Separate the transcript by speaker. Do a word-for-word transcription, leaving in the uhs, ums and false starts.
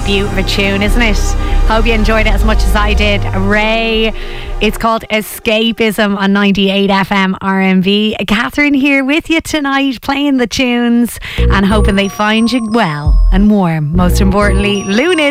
Speaker 1: beaut of a tune, isn't it? Hope you enjoyed it as much as I did. Ray. It's called Escapism on ninety-eight F M R M V. Catherine here with you tonight, playing the tunes and hoping they find you well and warm. Most importantly, Luna